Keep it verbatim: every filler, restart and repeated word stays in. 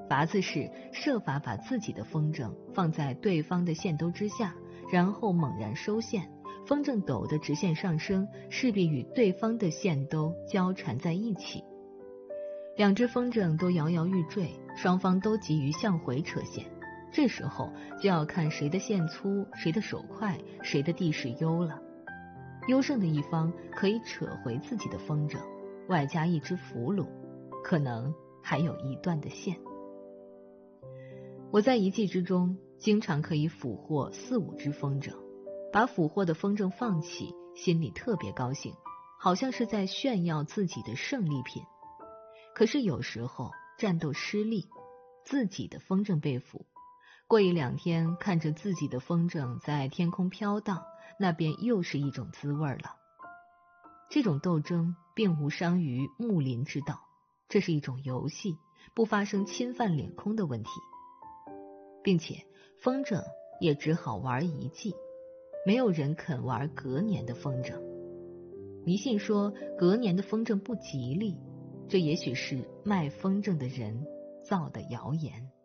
法子是设法把自己的风筝放在对方的线兜之下，然后猛然收线，风筝斗的直线上升势必与对方的线兜交缠在一起。两只风筝都摇摇欲坠，双方都急于向回扯线，这时候就要看谁的线粗，谁的手快，谁的地势优了。优胜的一方可以扯回自己的风筝，外加一只俘虏，可能还有一段的线。我在一季之中经常可以俘获四五只风筝，把俘获的风筝放起，心里特别高兴，好像是在炫耀自己的胜利品。可是有时候战斗失利，自己的风筝被俘，过一两天看着自己的风筝在天空飘荡，那便又是一种滋味了。这种斗争并无伤于睦邻之道，这是一种游戏，不发生侵犯领空的问题，并且风筝也只好玩一季，没有人肯玩隔年的风筝。迷信说隔年的风筝不吉利，这也许是卖风筝的人造的谣言。